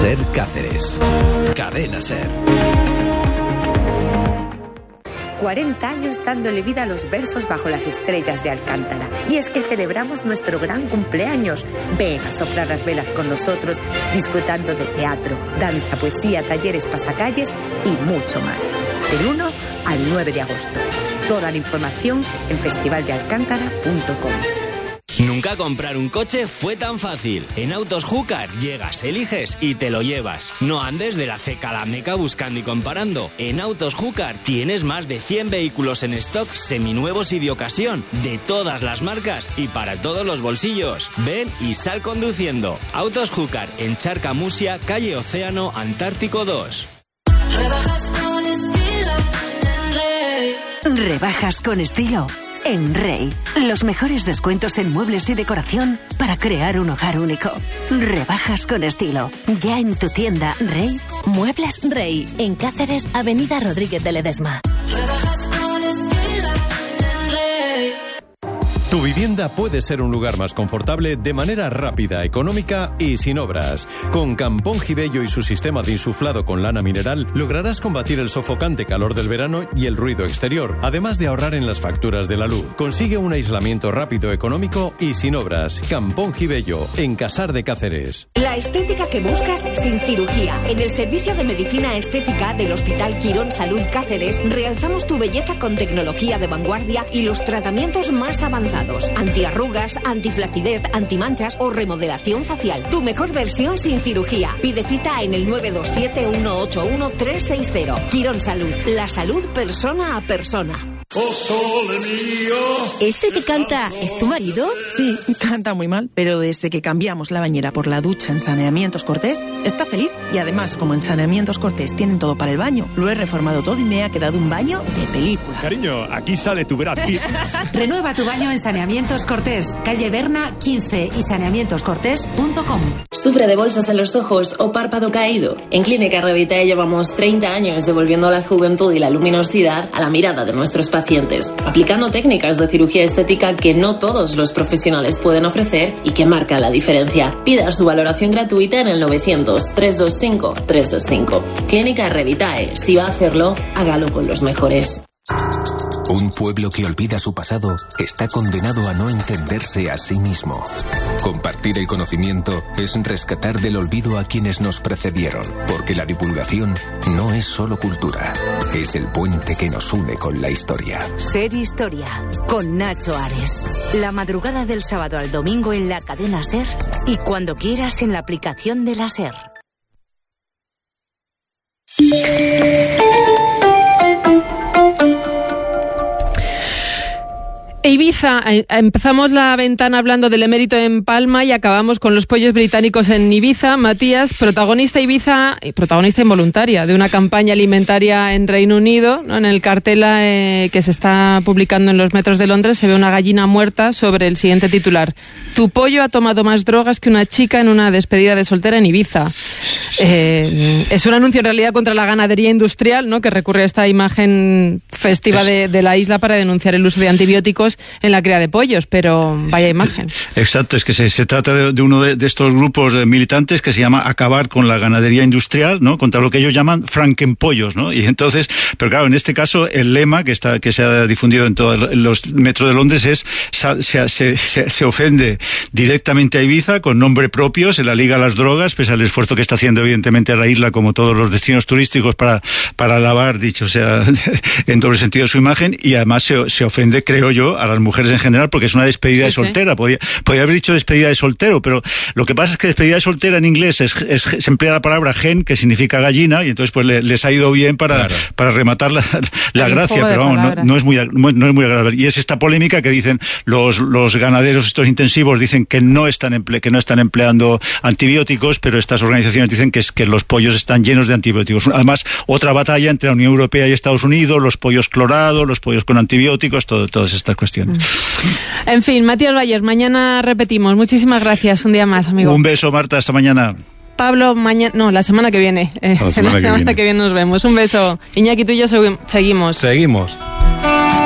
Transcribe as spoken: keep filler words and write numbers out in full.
Ser Cáceres. Cadena Ser. cuarenta años dándole vida a los versos bajo las estrellas de Alcántara. Y es que celebramos nuestro gran cumpleaños. Ven a soplar las velas con nosotros, disfrutando de teatro, danza, poesía, talleres, pasacalles y mucho más. Del uno al nueve de agosto. Toda la información en festival de alcántara punto com. Nunca comprar un coche fue tan fácil. En Autos Júcar llegas, eliges y te lo llevas. No andes de la ceca a la meca buscando y comparando. En Autos Júcar tienes más de cien vehículos en stock seminuevos y de ocasión, de todas las marcas y para todos los bolsillos. Ven y sal conduciendo. Autos Júcar en Charca Musia, calle Océano, Antártico dos. Rebajas con estilo en Rey. Rebajas con estilo en Rey. Los mejores descuentos en muebles y decoración para crear un hogar único. Rebajas con estilo. Ya en tu tienda Rey. Muebles Rey. En Cáceres, Avenida Rodríguez de Ledesma. Rebajas con estilo en Rey. Tu vivienda puede ser un lugar más confortable de manera rápida, económica y sin obras. Con Campón Gibello y su sistema de insuflado con lana mineral, lograrás combatir el sofocante calor del verano y el ruido exterior, además de ahorrar en las facturas de la luz. Consigue un aislamiento rápido, económico y sin obras. Campón Gibello, en Casar de Cáceres. La estética que buscas sin cirugía. En el Servicio de Medicina Estética del Hospital Quirón Salud Cáceres, realzamos tu belleza con tecnología de vanguardia y los tratamientos más avanzados. Antiarrugas, antiflacidez, antimanchas o remodelación facial. Tu mejor versión sin cirugía. Pide cita en el nueve dos siete, uno ocho uno, tres seis cero. Quirón Salud. La salud persona a persona. ¡Oh, sole mío! ¿Ese que canta es tu marido? Sí, canta muy mal, pero desde que cambiamos la bañera por la ducha en Saneamientos Cortés, está feliz. Y además, como en Saneamientos Cortés tienen todo para el baño, lo he reformado todo y me ha quedado un baño de película. Cariño, aquí sale tu Brad Pitt. Renueva tu baño en Saneamientos Cortés, calle Berna quince y saneamientos cortés punto com. ¿Sufre de bolsas en los ojos o párpado caído? En Clínica Revitae llevamos treinta años devolviendo la juventud y la luminosidad a la mirada de nuestros pacientes. Aplicando técnicas de cirugía estética que no todos los profesionales pueden ofrecer y que marcan la diferencia. Pida su valoración gratuita en el novecientos, trescientos veinticinco, trescientos veinticinco. Clínica Revitae. Si va a hacerlo, hágalo con los mejores. Un pueblo que olvida su pasado está condenado a no entenderse a sí mismo. Compartir el conocimiento es rescatar del olvido a quienes nos precedieron, porque la divulgación no es solo cultura, es el puente que nos une con la historia. Ser Historia, con Nacho Ares. La madrugada del sábado al domingo en la cadena Ser y cuando quieras en la aplicación de la Ser. Ibiza, empezamos la ventana hablando del emérito en Palma y acabamos con los pollos británicos en Ibiza. Matías, protagonista Ibiza, protagonista involuntaria de una campaña alimentaria en Reino Unido, ¿no? En el cartel eh, que se está publicando en los metros de Londres se ve una gallina muerta sobre el siguiente titular: tu pollo ha tomado más drogas que una chica en una despedida de soltera en Ibiza. Eh, es un anuncio en realidad contra la ganadería industrial, ¿no? Que recurre a esta imagen festiva de, de la isla para denunciar el uso de antibióticos en la cría de pollos, pero vaya imagen. Exacto, es que se, se trata de, de uno de, de estos grupos militantes que se llama acabar con la ganadería industrial, ¿no? Contra lo que ellos llaman frankenpollos, ¿no? Y entonces, pero claro, en este caso el lema que está que se ha difundido en todos los metros de Londres es se, se, se, se ofende directamente a Ibiza con nombre propio, se la liga a las drogas, pese al esfuerzo que está haciendo evidentemente la isla, como todos los destinos turísticos, para, para lavar, dicho sea, en doble sentido su imagen, y además se, se ofende, creo yo, a las mujeres en general, porque es una despedida sí, de soltera. Sí. Podía, podía haber dicho despedida de soltero, pero lo que pasa es que despedida de soltera en inglés es, es, se emplea la palabra hen, que significa gallina, y entonces pues le, les ha ido bien para, claro. para rematar la, la gracia, pero vamos, no, no, es muy, no es muy agradable. Y es esta polémica que dicen los, los ganaderos estos intensivos, dicen que no están emple, que no están empleando antibióticos, pero estas organizaciones dicen que es que los pollos están llenos de antibióticos. Además, otra batalla entre la Unión Europea y Estados Unidos, los pollos clorados, los pollos con antibióticos, todo, todas estas cuestiones. En fin, Matías Valles, mañana repetimos. Muchísimas gracias, un día más, amigo. Un beso, Marta, hasta mañana. Pablo, mañana, no, la semana que viene. Eh, la semana, la semana que, viene. que viene nos vemos. Un beso. Iñaki, tú y yo seguimos. Seguimos.